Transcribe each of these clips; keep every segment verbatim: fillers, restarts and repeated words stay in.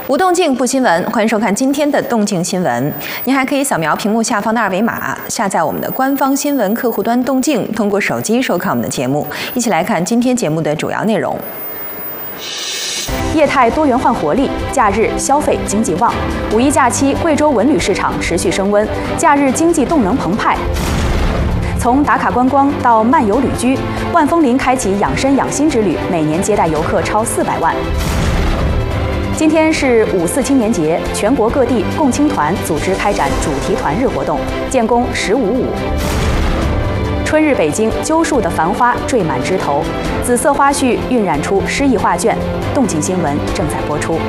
无动静不新闻，欢迎收看今天的动静新闻。您还可以扫描屏幕下方的二维码，下载我们的官方新闻客户端动静，通过手机收看我们的节目。一起来看今天节目的主要内容。 业态多元化活力，假日消费经济旺。五一假期，贵州文旅市场持续升温，假日经济动能澎湃。从打卡观光到漫游旅居，万枫林开启养生养心之旅，每年接待游客超四百万。今天是五四青年节，全国各地共青团组织开展主题团日活动，建功十五舞。春日北京，揪树的繁花缀满枝头，紫色花絮晕染出诗意画卷。动静新闻正在播出。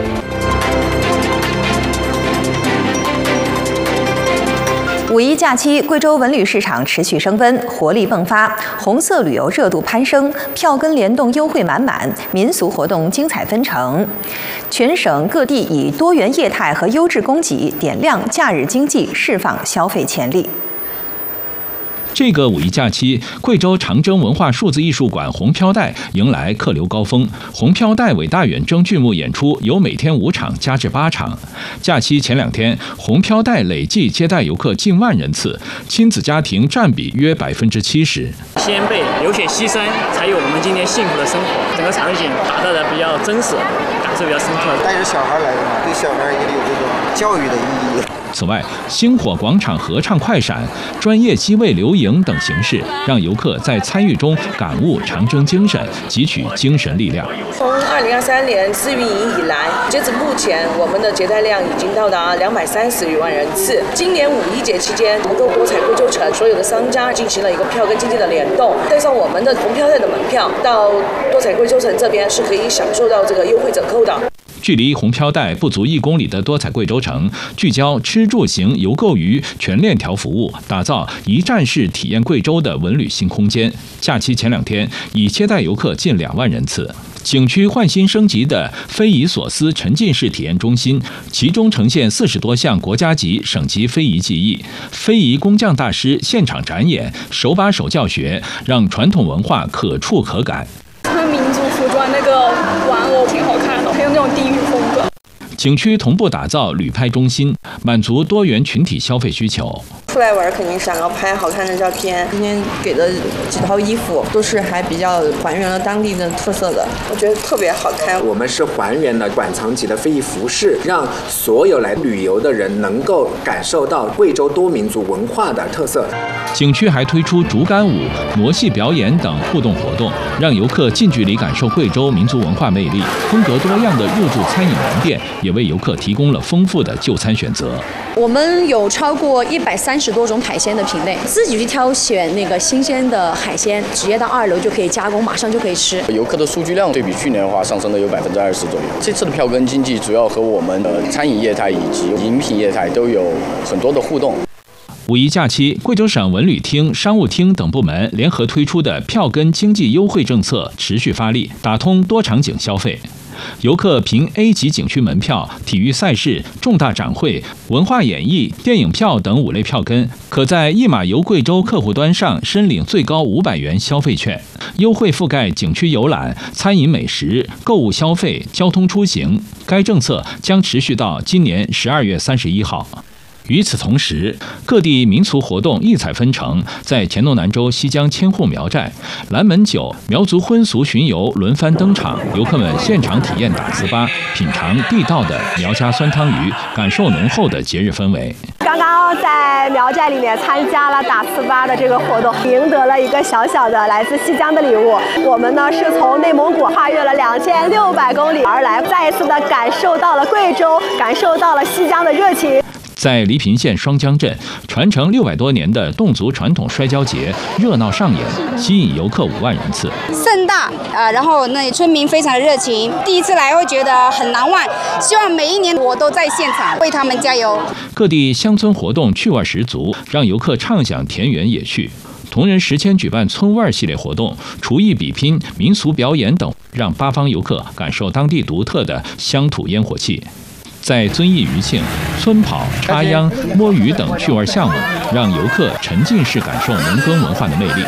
五一假期，贵州文旅市场持续升温，活力迸发，红色旅游热度攀升，票根联动优惠满满，民俗活动精彩纷呈。全省各地以多元业态和优质供给点亮假日经济，释放消费潜力。 这个五一假期，贵州长征文化数字艺术馆红飘带迎来客流高峰。红飘带伟大远征剧目演出由每天五场加至八场。假期前两天，红飘带累计接待游客近万人次，亲子家庭占比约百分之七十。 先辈流血牺牲，才有我们今天幸福的生活。整个场景打造的比较真实，感受比较深刻。 带着小孩来的嘛，对小孩也有这种教育的意义。 此外，星火广场合唱快闪、专业机位留影等形式，让游客在参与中感悟长征精神，汲取精神力量。 从二零二三年试运营以来，截止目前，我们的接待量已经到达两百三十余万人次。今年五一节期间，我们跟多彩贵州城所有的商家进行了一个票根经济的联动，带上我们的红飘带的门票到多彩贵州城这边是可以享受到这个优惠折扣的。 距离红飘带不足一公里的多彩贵州城，聚焦吃住行游购娱全链条服务，打造一站式体验贵州的文旅新空间。假期前两天，已接待游客近两万人次。景区换新升级的非遗所思沉浸式体验中心，其中呈现四十多项国家级、省级非遗技艺，非遗工匠大师现场展演，手把手教学，让传统文化可触可感。 穿民族服装那个玩偶挺好看的，还有那种地域风格。 景区同步打造旅拍中心，满足多元群体消费需求。 出来玩肯定想要拍好看的照片。今天给的几套衣服都是还比较还原了当地的特色的，我觉得特别好看。 我们是还原了馆藏级的非遗服饰，让所有来旅游的人能够感受到贵州多民族文化的特色。 景区还推出竹竿舞、傩戏表演等互动活动，让游客近距离感受贵州民族文化魅力。风格多样的入驻餐饮门店也为游客提供了丰富的就餐选择。 我们有超过一百三十多种海鲜的品类，自己去挑选那个新鲜的海鲜，直接到二楼就可以加工，马上就可以吃。 游客的数据量对比去年的话上升了有百分之二十左右。这次的票根经济主要和我们的餐饮业态以及饮品业态都有很多的互动。 五一假期，贵州省文旅厅、商务厅等部门联合推出的票根经济优惠政策持续发力，打通多场景消费。游客凭 A 级景区门票、体育赛事、重大展会、文化演艺、电影票等五类票根，可在一码游贵州客户端上申领最高五百元消费券，优惠覆盖景区游览、餐饮美食、购物消费、交通出行。该政策将持续到今年十二月三十一号。与此同时，各地民俗活动异彩纷呈，在黔东南州西江千户苗寨，蓝门酒、苗族婚俗巡游轮番登场，游客们现场体验打糍粑，品尝地道的苗家酸汤鱼，感受浓厚的节日氛围。 刚刚在苗寨里面参加了打糍粑的这个活动，赢得了一个小小的来自西江的礼物。我们呢是从内蒙古跨越了两千六百公里而来，再一次的感受到了贵州，感受到了西江的热情。 在黎平县双江镇，传承六百多年的侗族传统摔跤节热闹上演，吸引游客五万人次。 盛大，呃，然后那里村民非常的热情，第一次来会觉得很难忘。希望每一年我都在现场为他们加油。 各地乡村活动趣味十足，让游客畅享田园野趣。同仁时迁举办村味系列活动，厨艺比拼、民俗表演等，让八方游客感受当地独特的乡土烟火气。在遵义余庆、村跑、插秧、摸鱼等趣味项目，让游客沉浸式感受农耕文化的魅力。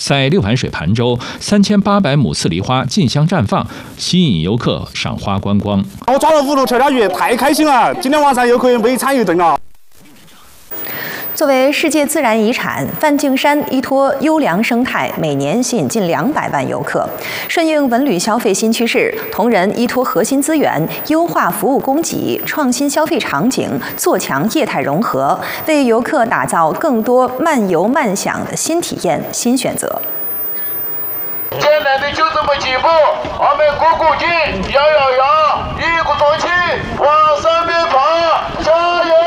在六盘水盘洲，三千八百亩次梨花竞相绽放，吸引游客赏花观光。 我抓了五路跳跳鱼，太开心了！今天晚上又可以美餐一顿了。 作为世界自然遗产，梵净山依托优良生态，每年吸引近两百万游客。顺应文旅消费新趋势，同仁依托核心资源，优化服务供给，创新消费场景，做强业态融合，为游客打造更多慢游慢享的新体验、新选择。 简单的就这么几步，我们鼓鼓劲，摇摇摇，一鼓作气，往上面爬，加油！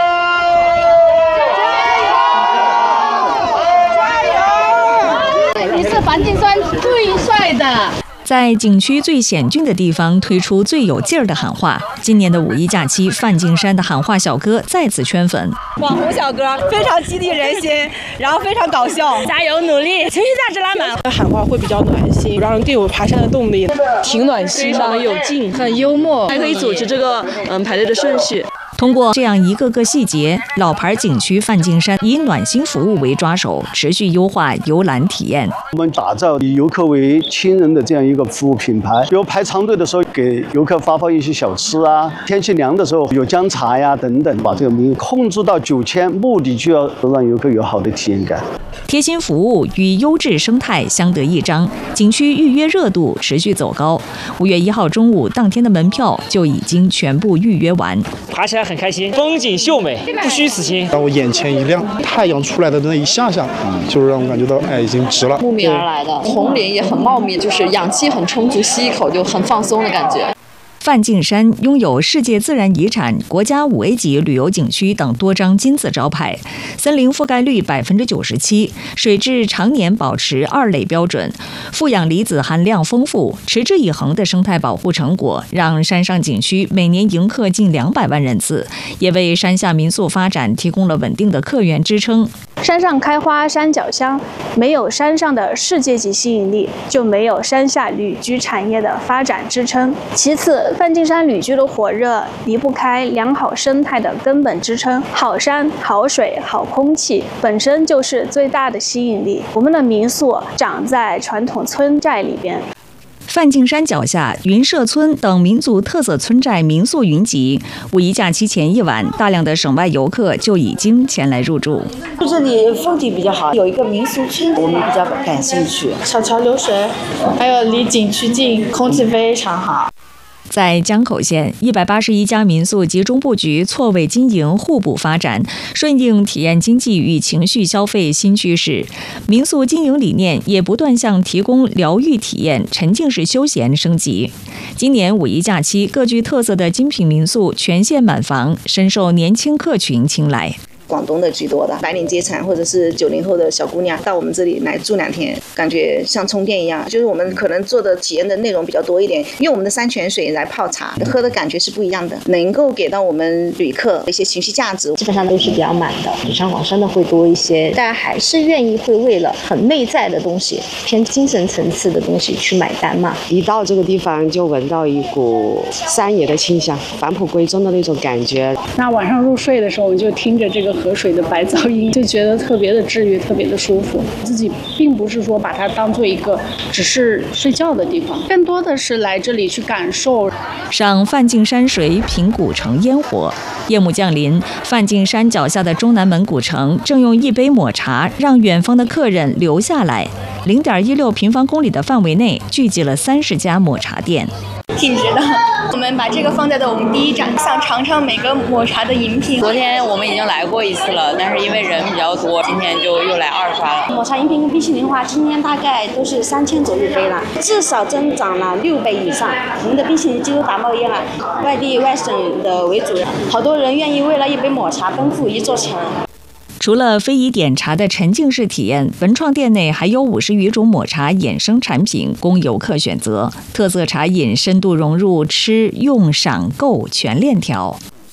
你是梵净山最帅的。 在景区最险峻的地方推出最有劲儿的喊话。今年的五一假期，梵净山的喊话小哥再次圈粉。 网红小哥非常激励人心，然后非常搞笑， 加油努力，情绪价值拉满。 喊话会比较暖心，让人更有爬山的动力，挺暖心的，非常有劲，很幽默，还可以组织这个嗯排队的顺序。 通过这样一个个细节，老牌景区梵净山以暖心服务为抓手，持续优化游览体验。 我们打造以游客为亲人的这样一个服务品牌，比如排长队的时候给游客发放一些小吃啊，天气凉的时候有姜茶呀等等，把这个名控制到九千，目的就要让游客有好的体验感。 贴心服务与优质生态相得益彰，景区预约热度持续走高。五月一号中午，当天的门票就已经全部预约完。 爬起来很开心，风景秀美，不虚此行。 让我眼前一亮，太阳出来的那一下下，就是让我感觉到，哎，已经值了。 慕名而来的，红林也很茂密，就是氧气很充足，吸一口就很放松的感觉。 梵净山拥有世界自然遗产、国家五 A 级旅游景区等多张金字招牌，森林覆盖率百分之九十七，水质常年保持二类标准，负氧离子含量丰富，持之以恒的生态保护成果，让山上景区每年迎客近两百万人次，也为山下民宿发展提供了稳定的客源支撑。 山上开花山脚香，没有山上的世界级吸引力，就没有山下旅居产业的发展支撑。其次，梵净山旅居的火热离不开良好生态的根本支撑。好山、好水、好空气本身就是最大的吸引力。我们的民宿长在传统村寨里边。 梵净山脚下，云社村等民族特色村寨民宿云集。五一假期前一晚，大量的省外游客就已经前来入住。 这里风景比较好，有一个民俗村，我们比较感兴趣。 小桥流水，还有离景区近，空气非常好。 在江口县，一百八十一家民宿集中布局，错位经营，互补发展，顺应体验经济与情绪消费新趋势。民宿经营理念也不断向提供疗愈体验、沉浸式休闲升级。今年五一假期，各具特色的精品民宿全线满房，深受年轻客群青睐。 广东的居多的白领阶层或者是九零后的小姑娘到我们这里来住两天，感觉像充电一样。就是我们可能做的体验的内容比较多一点，用我们的山泉水来泡茶，喝的感觉是不一样的，能够给到我们旅客一些情绪价值。 基本上都是比较满的，北上广深的会多一些，大家还是愿意会为了很内在的东西、偏精神层次的东西去买单嘛。 一到这个地方就闻到一股山野的清香，返璞归真的那种感觉。 那晚上入睡的时候，我们就听着这个河水的白噪音，就觉得特别的治愈，特别的舒服。自己并不是说把它当做一个只是睡觉的地方，更多的是来这里去感受。 赏梵净山水，品古城烟火。夜幕降临，梵净山脚下的中南门古城正用一杯抹茶让远方的客人留下来。零点一六平方公里的范围内聚集了三十家抹茶店。 挺值的，我们把这个放在了我们第一站，想尝尝每个抹茶的饮品。 昨天我们已经来过一次了，但是因为人比较多，今天就又来二刷了。 抹茶饮品跟冰淇淋的话，今年大概都是三千左右杯了，至少增长了六倍以上。我们的冰淇淋几乎打冒烟了，外地外省的为主，好多人愿意为了一杯抹茶奔赴一座城。 除了非遗点茶的沉浸式体验，文创店内还有五十余种抹茶衍生产品供游客选择，特色茶饮深度融入吃、用、赏、购全链条。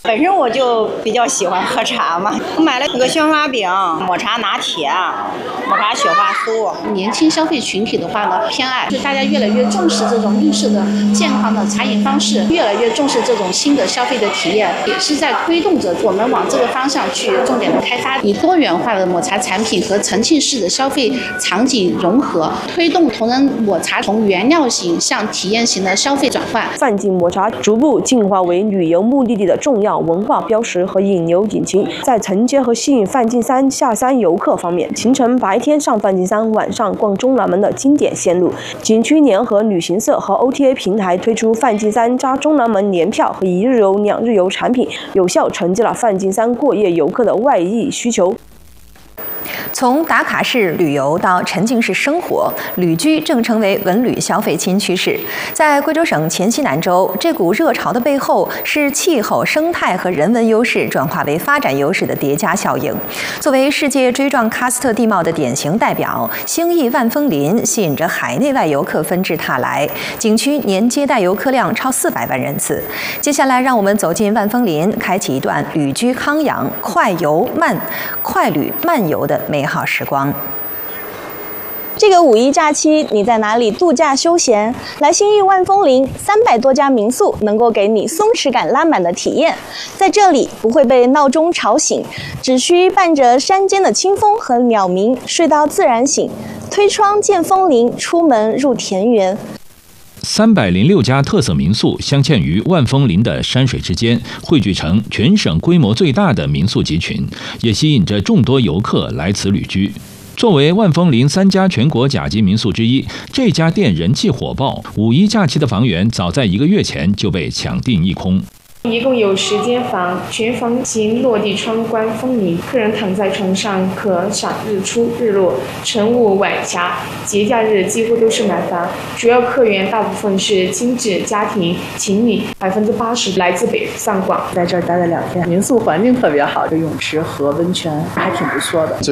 本身我就比较喜欢喝茶嘛，我买了个鲜花饼、抹茶拿铁、抹茶雪花酥。 年轻消费群体的话呢，偏爱就大家越来越重视这种绿色的健康的茶饮方式，越来越重视这种新的消费的体验，也是在推动着我们往这个方向去重点的开发，以多元化的抹茶产品和沉浸式的消费场景融合，推动同仁抹茶从原料型向体验型的消费转换。 范进抹茶逐步进化为旅游目的地的重要文化标识和引流引擎，在承接和吸引梵净山下山游客方面，形成白天上梵净山、晚上逛中南门的经典线路。景区联合旅行社和 O T A 平台推出梵净山加中南门联票和一日游、两日游产品，有效承接了梵净山过夜游客的外溢需求。 从打卡式旅游到沉浸式生活，旅居正成为文旅消费新趋势。在贵州省黔西南州，这股热潮的背后是气候、生态和人文优势转化为发展优势的叠加效应。作为世界锥状喀斯特地貌的典型代表，兴义万峰林吸引着海内外游客纷至沓来，景区年接待游客量超四百万人次。接下来，让我们走进万峰林，开启一段旅居康养、快游慢、快旅慢游的美好时光。 这个五一假期，你在哪里度假休闲？来兴义万峰林，三百多家民宿能够给你松弛感拉满的体验。在这里不会被闹钟吵醒，只需伴着山间的清风和鸟鸣，睡到自然醒。推窗见枫林，出门入田园。 三百零六家特色民宿镶嵌于万峰林的山水之间，汇聚成全省规模最大的民宿集群，也吸引着众多游客来此旅居。作为万峰林三家全国甲级民宿之一，这家店人气火爆，五一假期的房源早在一个月前就被抢订一空。 一共有十间房，全房型落地窗观枫林，客人躺在床上可赏日出日落、晨雾晚霞。节假日几乎都是满房，主要客源大部分是亲子、家庭、情侣，百分之八十来自北上广。 在这儿待了两天，民宿环境特别好，有泳池和温泉，还挺不错的。